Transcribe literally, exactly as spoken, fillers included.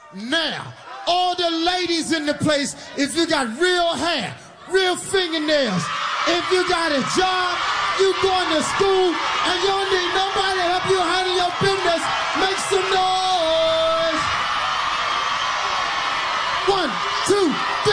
Now, all the ladies in the place, if you got real hair, real fingernails, if you got a job, you going to school, and you don't need nobody to help you handle your business, make some noise.